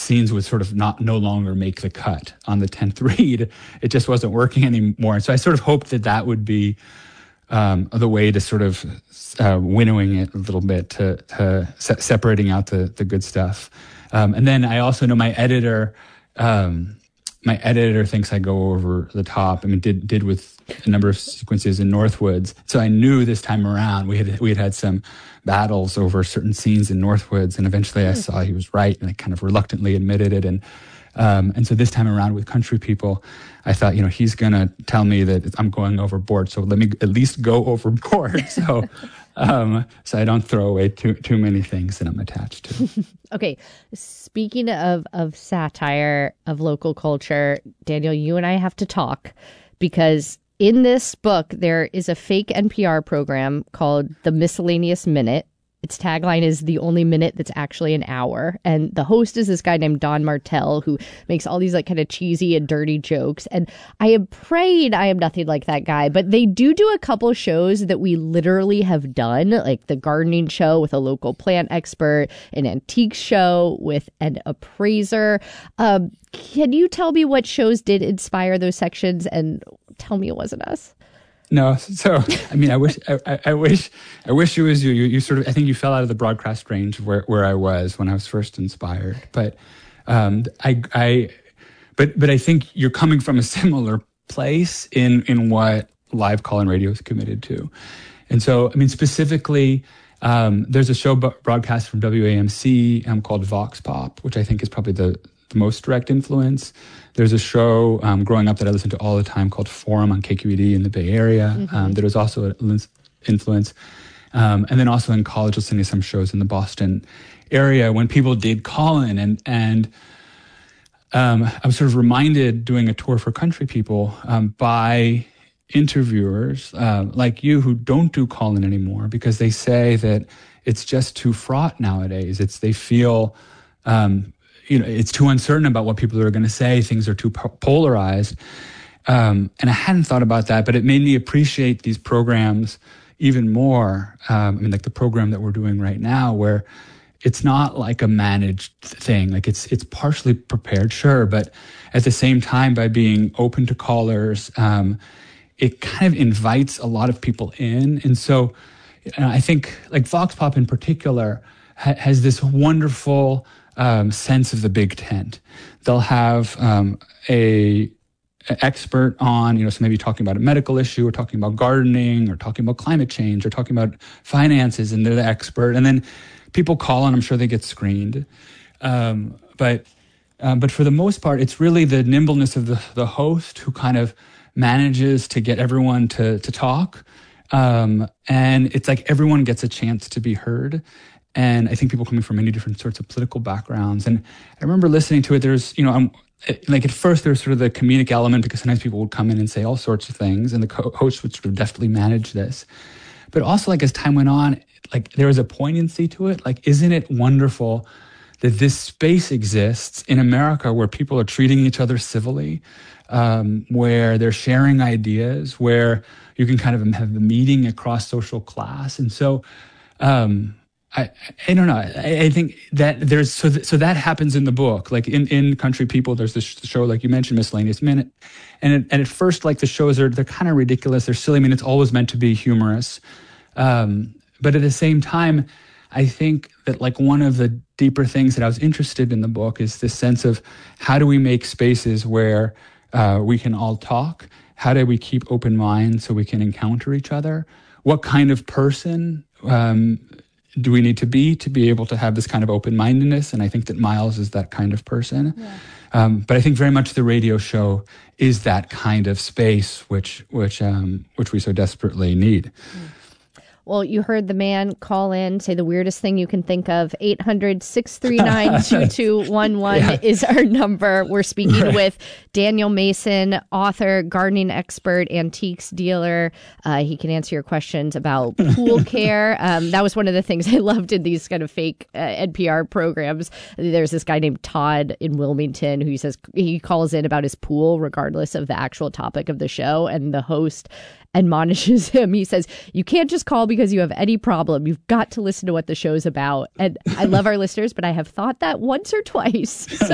scenes would sort of no longer make the cut on the 10th read. It just wasn't working anymore. And so I sort of hoped that would be the way to sort of winnowing it a little bit, to separating out the good stuff. And then I also know my editor thinks I go over the top. I mean, did with a number of sequences in Northwoods. So I knew this time around we had some battles over certain scenes in Northwoods, and eventually I saw he was right, and I kind of reluctantly admitted it. And so this time around with Country People, I thought, he's going to tell me that I'm going overboard. So let me at least go overboard. So I don't throw away too many things that I'm attached to. Okay. Speaking of satire, of local culture, Daniel, you and I have to talk, because in this book, there is a fake NPR program called The Miscellaneous Minute. Its tagline is "the only minute that's actually an hour." And the host is this guy named Don Martell, who makes all these like kind of cheesy and dirty jokes. And I am praying I am nothing like that guy. But they do a couple shows that we literally have done, like the gardening show with a local plant expert, an antique show with an appraiser. Can you tell me what shows did inspire those sections, and tell me it wasn't us? No, so I mean, I wish it was you. You sort of, I think you fell out of the broadcast range of where I was when I was first inspired. But I think you're coming from a similar place in what live call-in radio is committed to. And so, I mean, specifically, there's a show broadcast from WAMC called Vox Pop, which I think is probably the most direct influence. There's a show growing up that I listened to all the time called Forum on KQED in the Bay Area. There was also an influence. And then also in college, listening to some shows in the Boston area when people did call in. And I was sort of reminded doing a tour for Country People by interviewers like you who don't do call in anymore, because they say that it's just too fraught nowadays. They feel it's too uncertain about what people are going to say. Things are too polarized. And I hadn't thought about that, but it made me appreciate these programs even more. I mean, like the program that we're doing right now, where it's not like a managed thing. Like it's partially prepared, sure, but at the same time, by being open to callers, it kind of invites a lot of people in. And so I think like Vox Pop in particular has this wonderful sense of the big tent. They'll have an expert on, so maybe talking about a medical issue, or talking about gardening, or talking about climate change, or talking about finances, and they're the expert. And then people call, and I'm sure they get screened. But for the most part, it's really the nimbleness of the host who kind of manages to get everyone to talk. And it's like everyone gets a chance to be heard. And I think people coming from many different sorts of political backgrounds. And I remember listening to it, there's, like at first there's sort of the comedic element, because sometimes people would come in and say all sorts of things, and the host would sort of deftly manage this. But also, like, as time went on, like there was a poignancy to it. Like, isn't it wonderful that this space exists in America where people are treating each other civilly, where they're sharing ideas, where you can kind of have a meeting across social class. And so, I don't know. I think that there's so that happens in the book. Like in Country People, there's this show, like you mentioned, Miscellaneous Minute, and at first, like the shows they're kind of ridiculous. They're silly. I mean, it's always meant to be humorous, but at the same time, I think that like one of the deeper things that I was interested in the book is this sense of how do we make spaces where we can all talk? How do we keep open minds so we can encounter each other? What kind of person do we need to be able to have this kind of open-mindedness? And I think that Miles is that kind of person. Yeah. But I think very much the radio show is that kind of space which we so desperately need. Well, you heard the man call in, say the weirdest thing you can think of. 800-639-2211 is our number. We're speaking with Daniel Mason, author, gardening expert, antiques dealer. He can answer your questions about pool care. That was one of the things I loved in these kind of fake NPR programs. There's this guy named Todd in Wilmington who says he calls in about his pool regardless of the actual topic of the show, and the host admonishes him. He says, you can't just call because you have any problem. You've got to listen to what the show's about. And I love our listeners, but I have thought that once or twice. So